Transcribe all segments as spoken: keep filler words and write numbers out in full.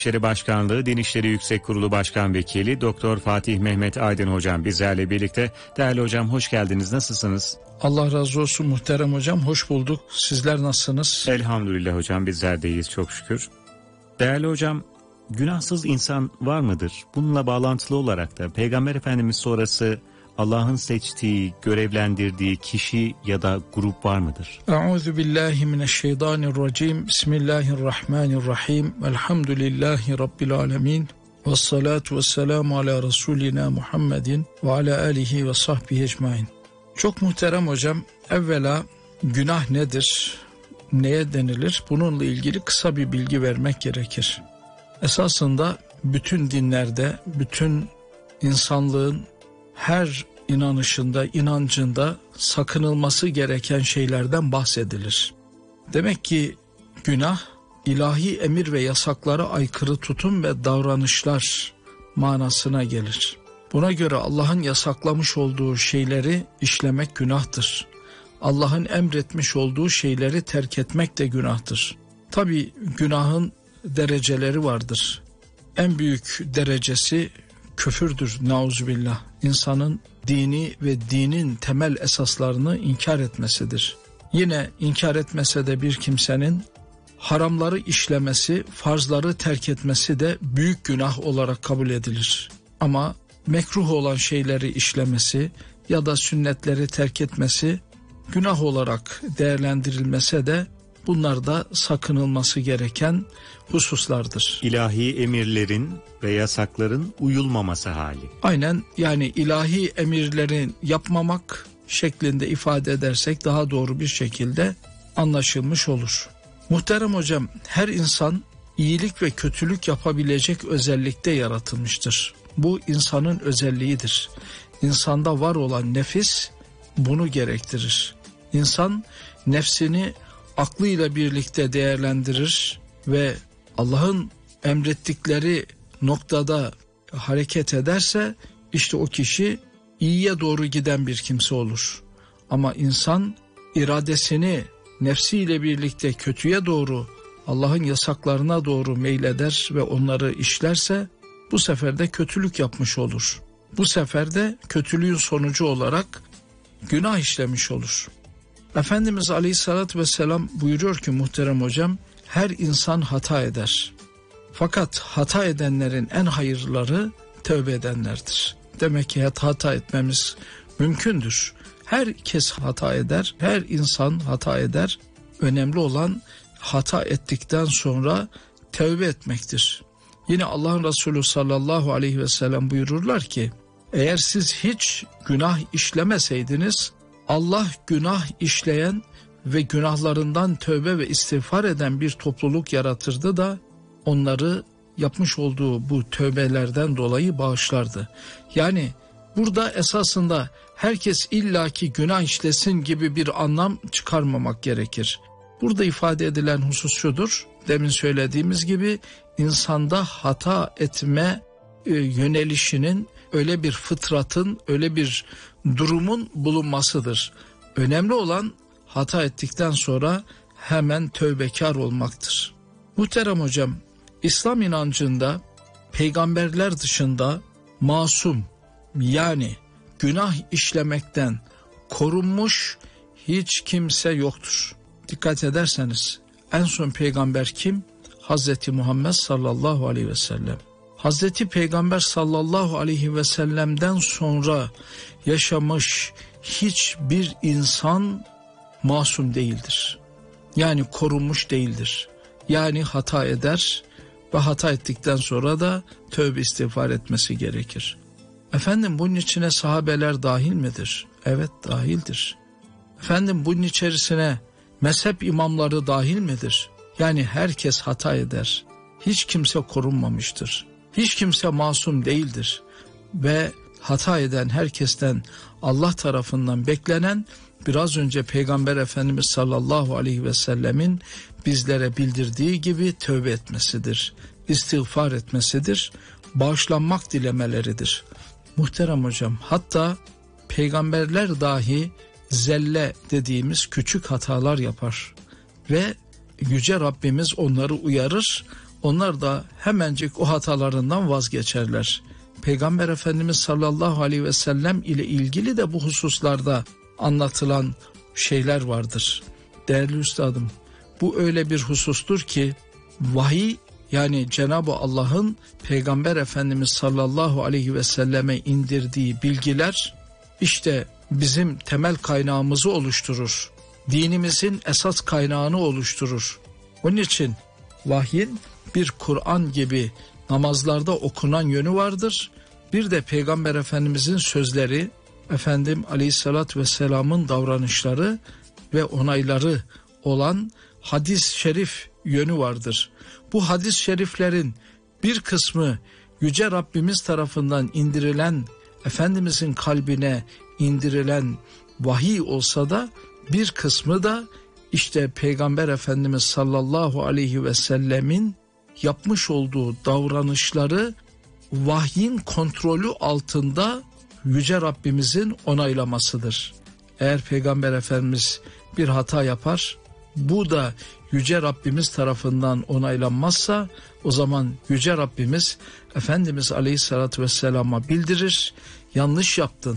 İşleri Başkanlığı Din İşleri Yüksek Kurulu Başkan Vekili Doktor Fatih Mehmet Aydın Hocam bizlerle birlikte. Değerli hocam, hoş geldiniz. Nasılsınız? Allah razı olsun muhterem hocam. Hoş bulduk. Sizler nasılsınız? Elhamdülillah hocam, bizler de iyiyiz çok şükür. Değerli hocam, günahsız insan var mıdır? Bununla bağlantılı olarak da Peygamber Efendimiz sonrası Allah'ın seçtiği, görevlendirdiği kişi ya da grup var mıdır? Euzubillahimineşşeytanirracim. Bismillahirrahmanirrahim. Elhamdülillahi Rabbil alemin. Vessalatu vesselamu ala Resulina Muhammedin ve ala alihi ve sahbihi ecmain. Çok muhterem hocam, evvela günah nedir, neye denilir? Bununla ilgili kısa bir bilgi vermek gerekir. Esasında bütün dinlerde, bütün insanlığın her inanışında, inancında sakınılması gereken şeylerden bahsedilir. Demek ki günah, ilahi emir ve yasaklara aykırı tutum ve davranışlar manasına gelir. Buna göre Allah'ın yasaklamış olduğu şeyleri işlemek günahtır. Allah'ın emretmiş olduğu şeyleri terk etmek de günahtır. Tabii günahın dereceleri vardır. En büyük derecesi küfürdür, nauzubillah. İnsanın dini ve dinin temel esaslarını inkar etmesidir. Yine inkar etmese de bir kimsenin haramları işlemesi, farzları terk etmesi de büyük günah olarak kabul edilir. Ama mekruh olan şeyleri işlemesi ya da sünnetleri terk etmesi günah olarak değerlendirilmese de bunlar da sakınılması gereken hususlardır. İlahi emirlerin ve yasakların uyulmaması hali. Aynen, yani ilahi emirlerin yapmamak şeklinde ifade edersek daha doğru bir şekilde anlaşılmış olur. Muhterem hocam, her insan iyilik ve kötülük yapabilecek özellikte yaratılmıştır. Bu insanın özelliğidir. İnsanda var olan nefis bunu gerektirir. İnsan nefsini aklıyla birlikte değerlendirir ve Allah'ın emrettikleri noktada hareket ederse işte o kişi iyiye doğru giden bir kimse olur. Ama insan iradesini nefsiyle birlikte kötüye doğru, Allah'ın yasaklarına doğru meyleder ve onları işlerse bu sefer de kötülük yapmış olur. Bu sefer de kötülüğün sonucu olarak günah işlemiş olur. Efendimiz Aleyhisselatü Vesselam buyuruyor ki muhterem hocam, her insan hata eder. Fakat hata edenlerin en hayırlıları tövbe edenlerdir. Demek ki hata etmemiz mümkündür. Herkes hata eder, her insan hata eder. Önemli olan hata ettikten sonra tövbe etmektir. Yine Allah'ın Resulü sallallahu aleyhi ve sellem buyururlar ki, eğer siz hiç günah işlemeseydiniz, Allah günah işleyen ve günahlarından tövbe ve istiğfar eden bir topluluk yaratırdı da onları yapmış olduğu bu tövbelerden dolayı bağışlardı. Yani burada esasında herkes illaki günah işlesin gibi bir anlam çıkarmamak gerekir. Burada ifade edilen husus şudur, demin söylediğimiz gibi insanda hata etme e, yönelişinin, öyle bir fıtratın, öyle bir durumun bulunmasıdır. Önemli olan hata ettikten sonra hemen tövbekar olmaktır. Muhterem hocam, İslam inancında peygamberler dışında masum, yani günah işlemekten korunmuş hiç kimse yoktur. Dikkat ederseniz en son peygamber kim? Hazreti Muhammed sallallahu aleyhi ve sellem. Hazreti Peygamber sallallahu aleyhi ve sellem'den sonra yaşamış hiçbir insan masum değildir. Yani korunmuş değildir. Yani hata eder ve hata ettikten sonra da tövbe istiğfar etmesi gerekir. Efendim bunun içine sahabeler dahil midir? Evet, dahildir. Efendim bunun içerisine mezhep imamları dahil midir? Yani herkes hata eder. Hiç kimse korunmamıştır. Hiç kimse masum değildir. Ve hata eden herkesten Allah tarafından beklenen biraz önce Peygamber Efendimiz sallallahu aleyhi ve sellemin bizlere bildirdiği gibi tövbe etmesidir. İstiğfar etmesidir. Bağışlanmak dilemeleridir. Muhterem hocam, hatta peygamberler dahi zelle dediğimiz küçük hatalar yapar ve Yüce Rabbimiz onları uyarır. onlar da hemencik o hatalarından vazgeçerler. Peygamber Efendimiz sallallahu aleyhi ve sellem ile ilgili de bu hususlarda anlatılan şeyler vardır. Değerli üstadım, bu öyle bir husustur ki vahiy, yani Cenab-ı Allah'ın Peygamber Efendimiz sallallahu aleyhi ve selleme indirdiği bilgiler işte bizim temel kaynağımızı oluşturur. Dinimizin esas kaynağını oluşturur. Onun için vahyin bir Kur'an gibi namazlarda okunan yönü vardır. Bir de Peygamber Efendimizin sözleri, Efendim Aleyhisselatü Vesselam'ın davranışları ve onayları olan hadis-i şerif yönü vardır. Bu hadis-i şeriflerin bir kısmı Yüce Rabbimiz tarafından indirilen, Efendimizin kalbine indirilen vahiy olsa da bir kısmı da işte Peygamber Efendimiz sallallahu aleyhi ve sellemin yapmış olduğu davranışları vahyin kontrolü altında Yüce Rabbimizin onaylamasıdır. Eğer Peygamber Efendimiz bir hata yapar, bu da Yüce Rabbimiz tarafından onaylanmazsa, o zaman Yüce Rabbimiz Efendimiz Aleyhisselatü Vesselam'a bildirir, yanlış yaptın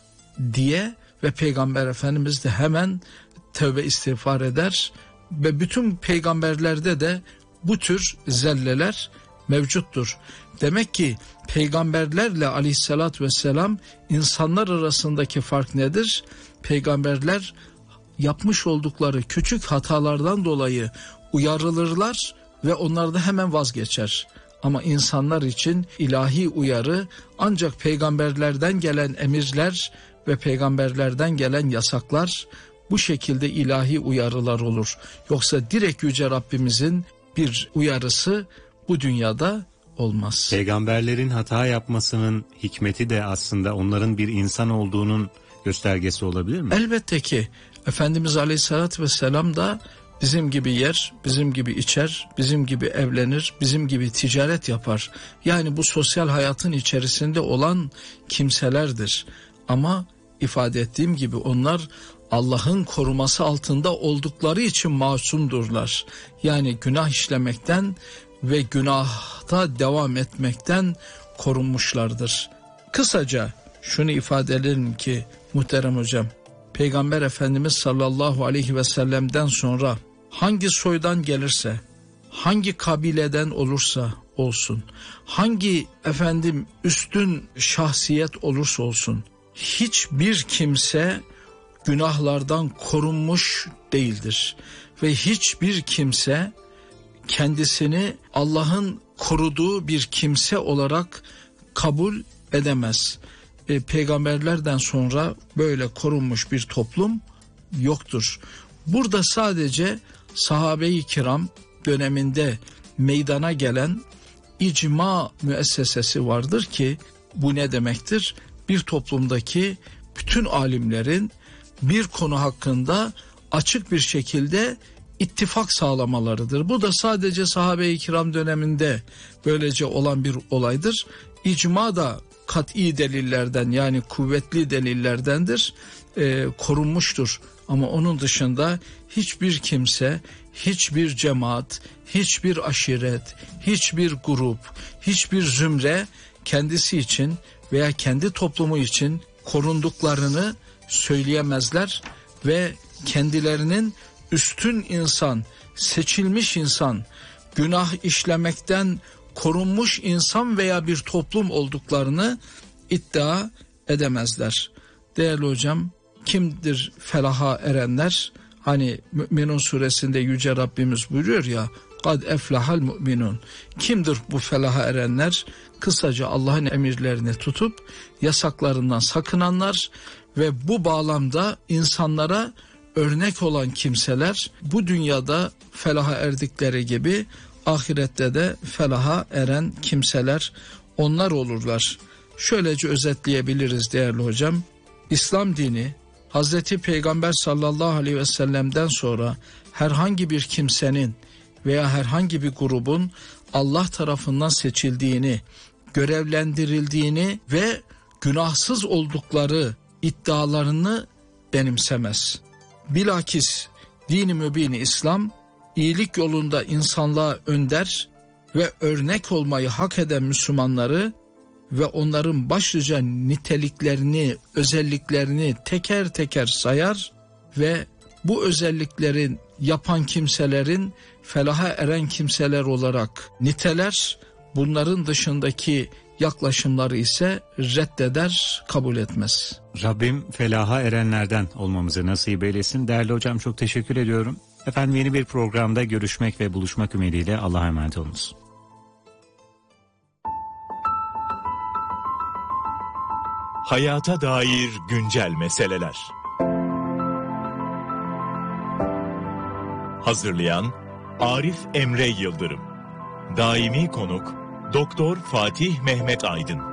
diye ve Peygamber Efendimiz de hemen tövbe istiğfar eder ve bütün peygamberlerde de bu tür zelleler mevcuttur. Demek ki peygamberlerle Aleyhisselatü Vesselam insanlar arasındaki fark nedir? Peygamberler yapmış oldukları küçük hatalardan dolayı uyarılırlar ve onlar da hemen vazgeçer. Ama insanlar için ilahi uyarı ancak peygamberlerden gelen emirler ve peygamberlerden gelen yasaklar, bu şekilde ilahi uyarılar olur. Yoksa direkt Yüce Rabbimizin bir uyarısı bu dünyada olmaz. Peygamberlerin hata yapmasının hikmeti de aslında onların bir insan olduğunun göstergesi olabilir mi? Elbette ki. Efendimiz Aleyhisselatü Vesselam da bizim gibi yer, bizim gibi içer, bizim gibi evlenir, bizim gibi ticaret yapar. Yani bu sosyal hayatın içerisinde olan kimselerdir. Ama ifade ettiğim gibi onlar Allah'ın koruması altında oldukları için masumdurlar. Yani günah işlemekten ve günahta devam etmekten korunmuşlardır. Kısaca şunu ifade edelim ki muhterem hocam, Peygamber Efendimiz sallallahu aleyhi ve sellem'den sonra hangi soydan gelirse, hangi kabileden olursa olsun, hangi efendim üstün şahsiyet olursa olsun, hiçbir kimse günahlardan korunmuş değildir. Ve hiçbir kimse kendisini Allah'ın koruduğu bir kimse olarak kabul edemez. E, peygamberlerden sonra böyle korunmuş bir toplum yoktur. Burada sadece sahabe-i kiram döneminde meydana gelen icma müessesesi vardır ki bu ne demektir? Bir toplumdaki bütün alimlerin bir konu hakkında açık bir şekilde ittifak sağlamalarıdır. Bu da sadece sahabe-i kiram döneminde böylece olan bir olaydır. İcma da kat'i delillerden, yani kuvvetli delillerdendir, e, korunmuştur. Ama onun dışında hiçbir kimse, hiçbir cemaat, hiçbir aşiret, hiçbir grup, hiçbir zümre kendisi için veya kendi toplumu için korunduklarını söyleyemezler ve kendilerinin üstün insan, seçilmiş insan, günah işlemekten korunmuş insan veya bir toplum olduklarını iddia edemezler. Değerli hocam, kimdir felaha erenler? Hani Mü'minun suresinde Yüce Rabbimiz buyuruyor ya, kad eflahal mu'minun. Kimdir bu felaha erenler? Kısaca Allah'ın emirlerini tutup yasaklarından sakınanlar ve bu bağlamda insanlara örnek olan kimseler, bu dünyada felaha erdikleri gibi ahirette de felaha eren kimseler onlar olurlar. Şöylece özetleyebiliriz değerli hocam. İslam dini Hazreti Peygamber sallallahu aleyhi ve sellem'den sonra herhangi bir kimsenin veya herhangi bir grubun Allah tarafından seçildiğini, görevlendirildiğini ve günahsız oldukları iddialarını benimsemez. Bilakis din-i mübin İslam, iyilik yolunda insanlığa önder, ve örnek olmayı hak eden Müslümanları ve onların başlıca niteliklerini, özelliklerini teker teker sayar ve bu özelliklerin yapan kimselerin felaha eren kimseler olarak niteler, bunların dışındaki yaklaşımları ise reddeder, kabul etmez. Rabbim felaha erenlerden olmamızı nasip eylesin. Değerli hocam, çok teşekkür ediyorum. Efendim, yeni bir programda görüşmek ve buluşmak ümidiyle Allah'a emanet olunuz. Hayata dair güncel meseleler. Hazırlayan Arif Emre Yıldırım. Daimi konuk Doktor Fatih Mehmet Aydın.